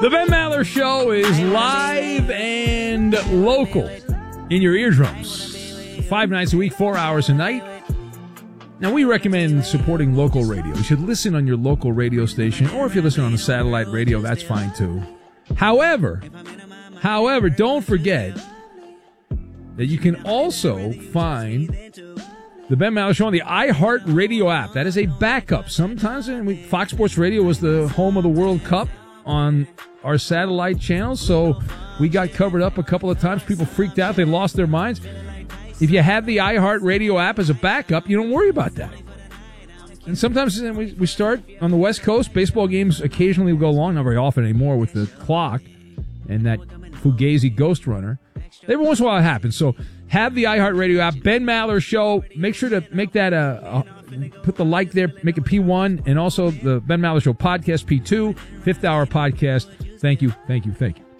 The Ben Maller Show is live and local in your eardrums. 5 nights a week, 4 hours a night. Now, we recommend supporting local radio. You should listen on your local radio station, or if you listen on the satellite radio, that's fine too. However, don't forget that you can also find the Ben Maller Show on the iHeart Radio app. That is a backup. Sometimes Fox Sports Radio was the home of the World Cup on our satellite channel, so we got covered up a couple of times. People freaked out. They lost their minds. If you have the iHeart Radio app as a backup, you don't worry about that. And sometimes we start on the West Coast. Baseball games occasionally will go long, not very often anymore, with the clock and that Fugazi Ghost Runner. Every once in a while it happens. So have the iHeart Radio app. Ben Maller Show. Make sure to make that put the like there, make it P1, and also the Ben Maller Show podcast, P2, Fifth Hour podcast. Thank you.